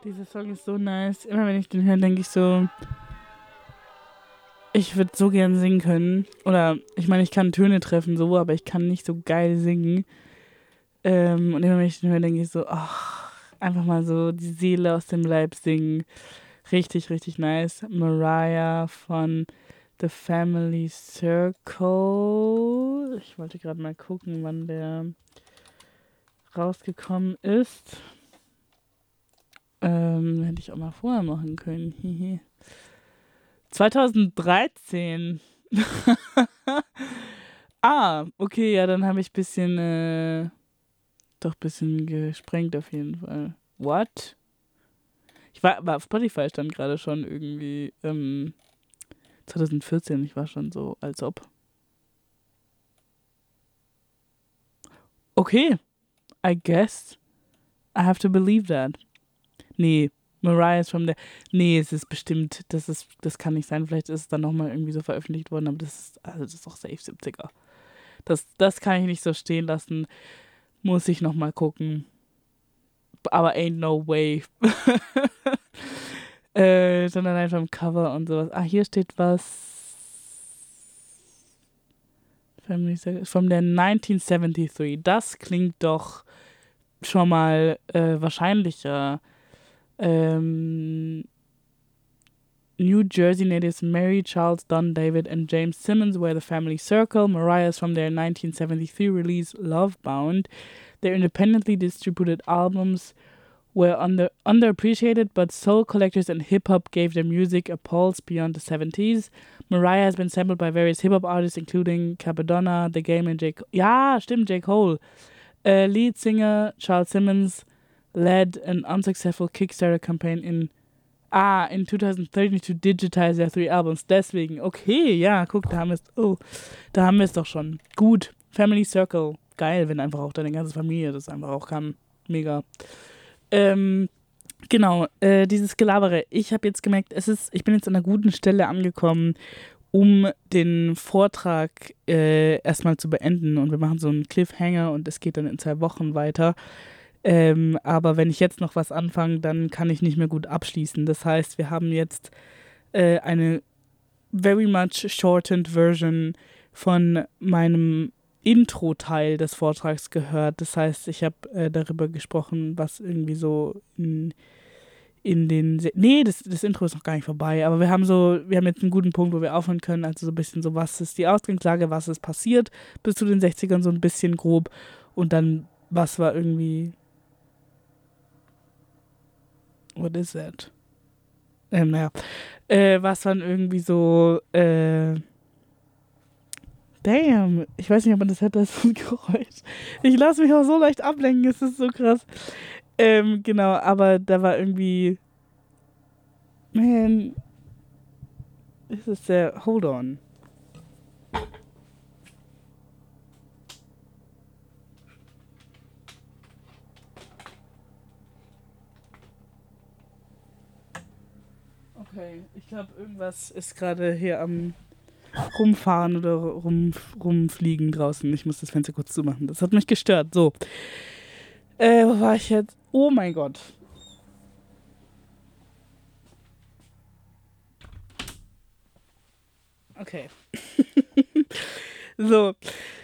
Dieser Song ist so nice. Immer wenn ich den höre, denke ich so, ich würde so gern singen können. Oder, ich meine, ich kann Töne treffen, so, aber ich kann nicht so geil singen. Und immer wenn ich den höre, denke ich so, ach, einfach mal so die Seele aus dem Leib singen. Richtig, richtig nice. Mariah von The Family Circle. Ich wollte gerade mal gucken, wann der rausgekommen ist. Hätte ich auch mal vorher machen können. Hihi. 2013. Okay, ja, dann habe ich doch ein bisschen gesprengt auf jeden Fall. What? Aber auf Spotify stand gerade schon irgendwie 2014. Ich war schon so, als ob. Okay, I guess I have to believe that. Nee, Mariah ist from there. Nee, es ist bestimmt, das kann nicht sein. Vielleicht ist es dann nochmal irgendwie so veröffentlicht worden, aber das ist doch safe 70er. Das kann ich nicht so stehen lassen. Muss ich nochmal gucken. Aber ain't no way. Schon allein vom Cover und sowas. Hier steht was. From der 1973. Das klingt doch schon mal wahrscheinlicher. New Jersey natives Mary, Charles, Don, David, and James Simmons were the family circle. Mariah is from their 1973 release Lovebound. Their independently distributed albums were underappreciated, but soul collectors and hip-hop gave their music a pulse beyond the 70s. Mariah has been sampled by various hip-hop artists, including Capadonna, The Game, and J. Cole. Ja, stimmt, J. Cole. Lead singer Charles Simmons led an unsuccessful Kickstarter campaign in 2013 to digitize their 3 albums. Deswegen, okay, ja, guck, da haben wir es doch schon. Gut, Family Circle, geil, wenn einfach auch deine ganze Familie das einfach auch kann. Mega. Genau, dieses Gelabere. Ich habe jetzt gemerkt, ich bin jetzt an einer guten Stelle angekommen, um den Vortrag erstmal zu beenden. Und wir machen so einen Cliffhanger und es geht dann in 2 Wochen weiter. Aber wenn ich jetzt noch was anfange, dann kann ich nicht mehr gut abschließen. Das heißt, wir haben jetzt eine very much shortened Version von meinem Intro-Teil des Vortrags gehört. Das heißt, ich habe darüber gesprochen, was irgendwie so in den... Nee, das Intro ist noch gar nicht vorbei, aber wir haben jetzt einen guten Punkt, wo wir aufhören können. Also so ein bisschen so, was ist die Ausgangslage, was ist passiert bis zu den 60ern, so ein bisschen grob. Und dann, was war irgendwie... What is that? Was waren irgendwie so, damn, ich weiß nicht, ob man das hört, das ist ein Geräusch. Ich lasse mich auch so leicht ablenken, es ist so krass. Genau, aber da war irgendwie, man, this is hold on. Okay, ich glaube, irgendwas ist gerade hier am rumfahren oder rumfliegen draußen. Ich muss das Fenster kurz zumachen. Das hat mich gestört. So. Wo war ich jetzt? Oh mein Gott. Okay. So.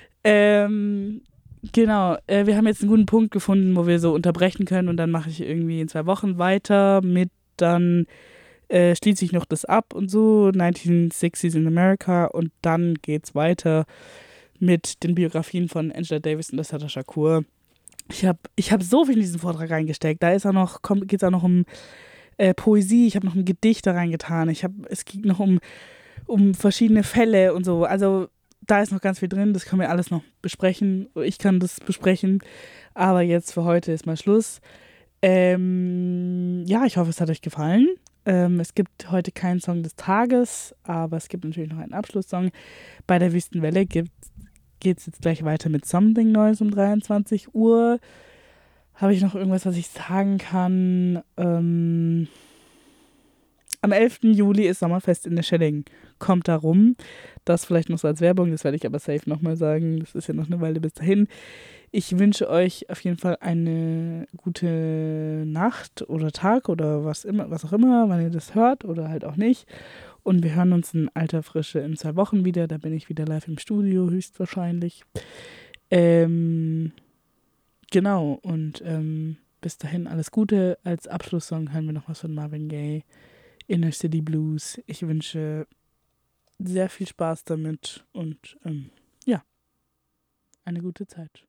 Genau. Wir haben jetzt einen guten Punkt gefunden, wo wir so unterbrechen können und dann mache ich irgendwie in 2 Wochen weiter mit dann schließe ich noch das ab und so, 1960s in America, und dann geht's weiter mit den Biografien von Angela Davis und Assata Shakur. Ich hab so viel in diesen Vortrag reingesteckt. Da geht's auch noch um Poesie, ich habe noch ein Gedicht da reingetan, es ging noch um verschiedene Fälle und so. Also da ist noch ganz viel drin, das können wir alles noch besprechen. Ich kann das besprechen, aber jetzt für heute ist mal Schluss. Ja, ich hoffe, es hat euch gefallen. Es gibt heute keinen Song des Tages, aber es gibt natürlich noch einen Abschlusssong. Bei der Wüstenwelle geht es jetzt gleich weiter mit Something Neues um 23 Uhr. Habe ich noch irgendwas, was ich sagen kann? Am 11. Juli ist Sommerfest in der Schelling. Kommt da rum. Das vielleicht noch so als Werbung, das werde ich aber safe nochmal sagen. Das ist ja noch eine Weile bis dahin. Ich wünsche euch auf jeden Fall eine gute Nacht oder Tag oder was auch immer, wann ihr das hört oder halt auch nicht. Und wir hören uns in alter Frische in 2 Wochen wieder. Da bin ich wieder live im Studio, höchstwahrscheinlich. Ähm, genau, und bis dahin alles Gute. Als Abschlusssong hören wir noch was von Marvin Gaye, Inner City Blues. Ich wünsche sehr viel Spaß damit und ja, eine gute Zeit.